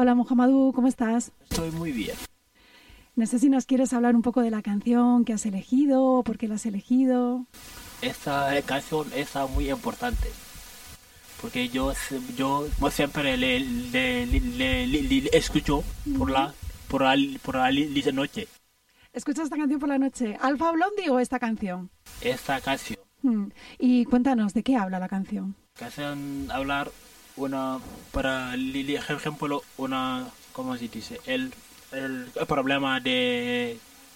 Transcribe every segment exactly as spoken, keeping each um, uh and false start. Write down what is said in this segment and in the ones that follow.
Hola Mohamedou, ¿cómo estás? Estoy muy bien. No sé si nos quieres hablar un poco de la canción que has elegido, por qué la has elegido. Esta canción es muy importante porque yo yo siempre le, le, le, le, le escucho por la por la por la noche. ¿Escuchas esta canción por la noche? ¿Alpha Blondy o esta canción? Esta canción. Hmm. Y cuéntanos, ¿de qué habla la canción? Canción hablar una para ejemplo una ¿cómo se dice? El el problema de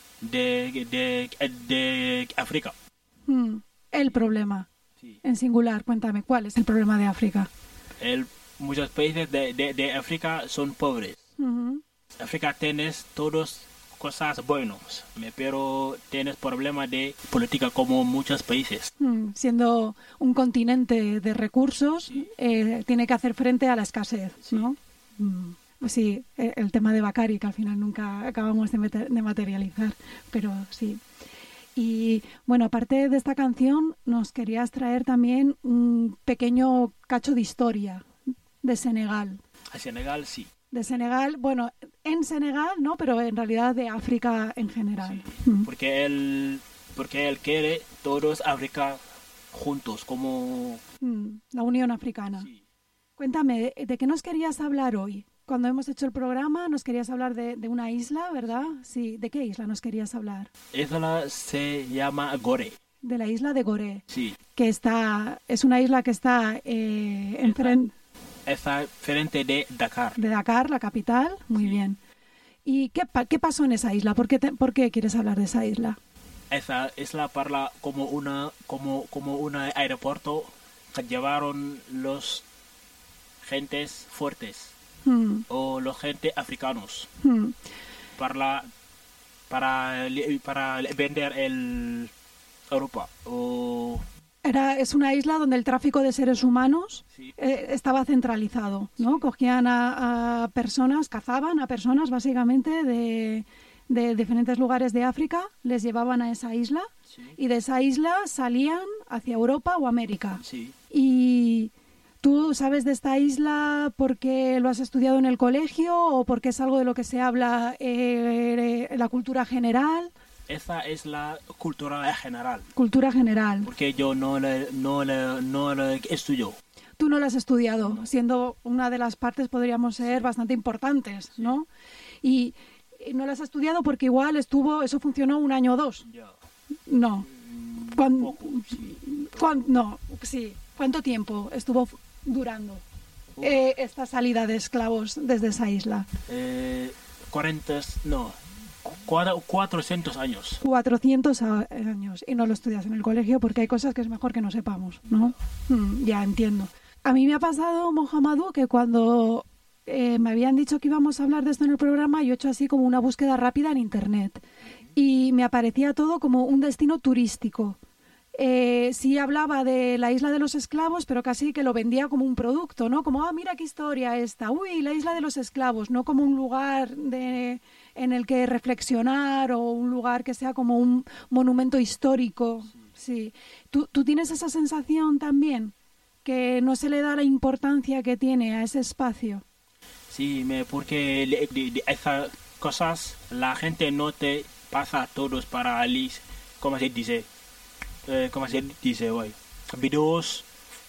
de de de África. Hmm. El problema. Sí. En singular, cuéntame, ¿cuál es el problema de África? El, muchos países de, de, de África son pobres. Uh-huh. África tienes todas cosas buenas, pero tienes problemas de política como muchos países. Hmm. Siendo un continente de recursos, sí. eh, tiene que hacer frente a la escasez, sí. ¿no? Hmm. Pues sí, el tema de Bakari, que al final nunca acabamos de, meter, de materializar, pero sí. Y bueno, aparte de esta canción, nos querías traer también un pequeño cacho de historia de Senegal. A Senegal, sí. De Senegal, bueno, en Senegal, ¿no? Pero en realidad de África en general. Sí. Mm. Porque él, porque él quiere todos África juntos, como... Mm, la Unión Africana. Sí. Cuéntame, ¿de qué nos querías hablar hoy? Cuando hemos hecho el programa nos querías hablar de, de una isla, ¿verdad? Sí, ¿de qué isla nos querías hablar? Isla se llama Gorée. De la isla de Gorée. Sí. Que está, es una isla que está eh, enfrente... Está frente de Dakar. De Dakar, la capital, muy sí. bien. ¿Y qué, qué pasó en esa isla? ¿Por qué, te, ¿Por qué quieres hablar de esa isla? Esa isla parla como una, como, como un aeropuerto que llevaron los gentes fuertes. Hmm. O los gente africanos hmm. para para para vender el Europa o era es una isla donde el tráfico de seres humanos sí. eh, estaba centralizado, ¿no? Sí. Cogían a, a personas, cazaban a personas básicamente de, de diferentes lugares de África, les llevaban a esa isla sí. y de esa isla salían hacia Europa o América. Sí. Y ¿tú sabes de esta isla porque lo has estudiado en el colegio o porque es algo de lo que se habla eh, en la cultura general? Esa es la cultura general. Cultura general. Porque yo no la no la, no la estudio. Tú no la has estudiado, siendo una de las partes podríamos ser bastante importantes, ¿no? Y, y no la has estudiado porque igual estuvo, eso funcionó un año o dos. Yeah. No. ¿Cuán, poco, sí. ¿cuán, no, sí. ¿Cuánto tiempo estuvo durando eh, esta salida de esclavos desde esa isla? Eh, cuarenta, no, cuatrocientos años. cuatrocientos años. Y no lo estudias en el colegio porque hay cosas que es mejor que no sepamos, ¿no? Hmm, ya entiendo. A mí me ha pasado, Mohamedou, que cuando eh, me habían dicho que íbamos a hablar de esto en el programa, yo he hecho así como una búsqueda rápida en internet y me aparecía todo como un destino turístico. Eh, sí hablaba de la isla de los esclavos, pero casi que lo vendía como un producto, ¿no? Como, ah, mira qué historia esta, uy, la isla de los esclavos, no como un lugar de, en el que reflexionar o un lugar que sea como un monumento histórico. Sí. ¿Tú, ¿Tú tienes esa sensación también? Que no se le da la importancia que tiene a ese espacio. Sí, me, porque de, de, de esas cosas la gente no te pasa a todos para, ¿cómo se dice? Eh, ¿Cómo se dice hoy? Videos,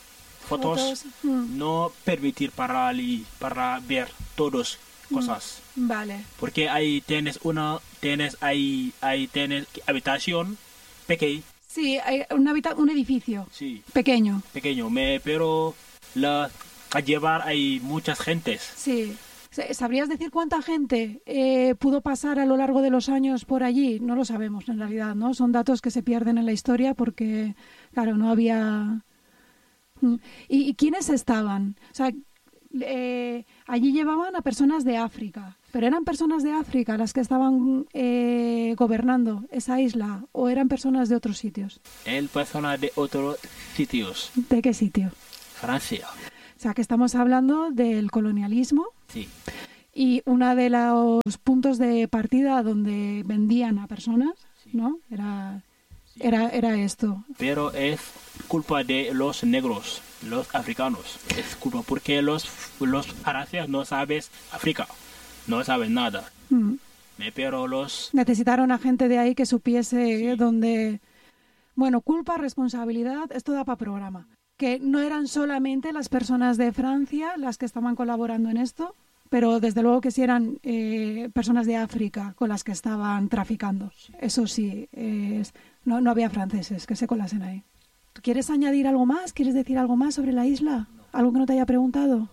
fotos, fotos. Mm. No permitir para, para ver todas cosas. Mm. Vale. Porque ahí tienes una, tienes ahí, ahí tienes habitación pequeña. Sí, hay un, habita- un edificio sí. pequeño. Pequeño, me, pero la, a llevar hay muchas gentes. Sí. ¿Sabrías decir cuánta gente eh, pudo pasar a lo largo de los años por allí? No lo sabemos en realidad, ¿no? Son datos que se pierden en la historia porque, claro, no había... ¿Y, y quiénes estaban? O sea, eh, allí llevaban a personas de África, pero ¿eran personas de África las que estaban eh, gobernando esa isla o eran personas de otros sitios? El personas de otros sitios. ¿De qué sitio? Francia. O sea, que estamos hablando del colonialismo. Sí. Y uno de los puntos de partida donde vendían a personas, sí. ¿no? Era Era, era esto. Pero es culpa de los negros, los africanos. Es culpa porque los, los aracias no saben África, no saben nada. Mm. Pero los... Necesitaron a gente de ahí que supiese sí. dónde... Bueno, culpa, responsabilidad, esto da para programa. Que no eran solamente las personas de Francia las que estaban colaborando en esto, pero desde luego que sí eran eh, personas de África con las que estaban traficando. Eso sí, eh, no, no había franceses que se colasen ahí. ¿Tú quieres añadir algo más? ¿Quieres decir algo más sobre la isla? ¿Algo que no te haya preguntado?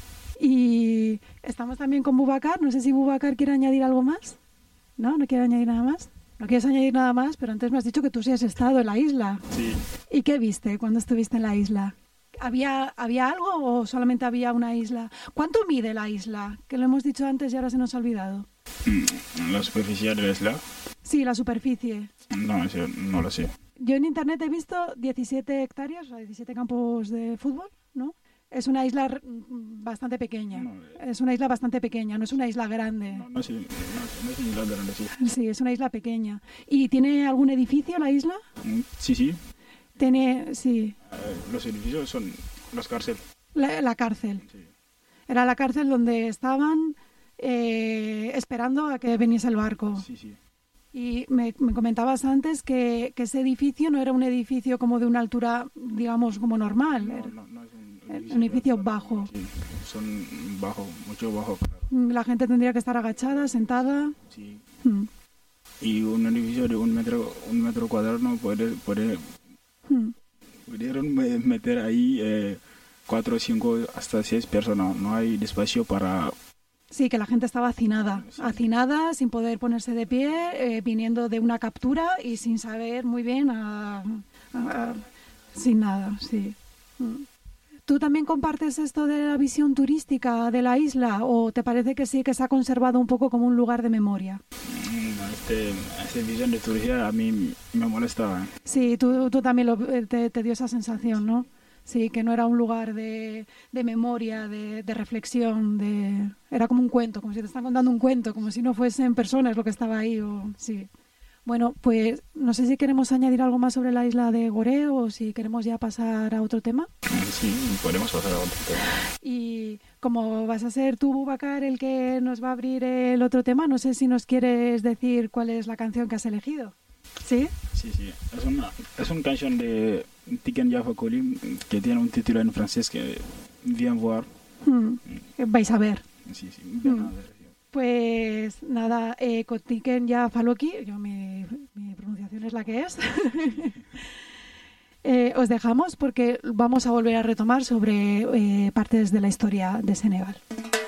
Y estamos también con Boubacar. No sé si Boubacar quiere añadir algo más. ¿No? ¿No quiere añadir nada más? No quieres añadir nada más, pero antes me has dicho que tú sí has estado en la isla. Sí. ¿Y qué viste cuando estuviste en la isla? ¿Había, ¿Había algo o solamente había una isla? ¿Cuánto mide la isla? Que lo hemos dicho antes y ahora se nos ha olvidado. ¿La superficie de la isla? Sí, la superficie. No, no lo sé. Yo en internet he visto diecisiete hectáreas, o sea, diecisiete campos de fútbol, ¿no? Es una isla bastante pequeña. No, eh, es una isla bastante pequeña, no es una isla grande. No, no, sí, no, no es una isla grande, sí. Sí, es una isla pequeña. ¿Y tiene algún edificio la isla? Sí, sí. Tiene, sí. Uh, los edificios son las cárceles. La, la cárcel. Sí. Era la cárcel donde estaban eh, esperando a que viniese el barco. Sí, sí. Y me, me comentabas antes que, que ese edificio no era un edificio como de una altura, digamos, como normal. No, no, no es un edificio, un edificio bajo. Sí, son bajo, mucho bajo. Claro. La gente tendría que estar agachada, sentada. Sí. Hmm. Y un edificio de un metro, un metro cuadrado no puede, puede hmm. pudieron meter ahí eh, cuatro, cinco, hasta seis personas. No hay espacio para... Sí, que la gente estaba hacinada, sí. hacinada, sin poder ponerse de pie, eh, viniendo de una captura y sin saber muy bien, a, a, a, sin nada, sí. ¿Tú también compartes esto de la visión turística de la isla o te parece que sí, que se ha conservado un poco como un lugar de memoria? Este, esta visión de turismo a mí me molestaba. Sí, tú, tú también lo, te, te dio esa sensación, ¿no? Sí, que no era un lugar de, de memoria, de, de reflexión, de era como un cuento, como si te están contando un cuento, como si no fuesen personas lo que estaba ahí. O, sí. Bueno, pues no sé si queremos añadir algo más sobre la isla de Gorée o si queremos ya pasar a otro tema. Sí, podemos pasar a otro tema. Y como vas a ser tú, Boubacar, el que nos va a abrir el otro tema, no sé si nos quieres decir cuál es la canción que has elegido. ¿Sí? Sí, sí. Es una, es una canción de Tiken Jah Fakoly que tiene un título en francés que Viens voir. Hmm. Vais a ver. Sí, sí, ven hmm. a ver. Pues nada, eh, con Tiken Jah Fakoly, yo mi, mi pronunciación es la que es. eh, os dejamos porque vamos a volver a retomar sobre eh, partes de la historia de Senegal.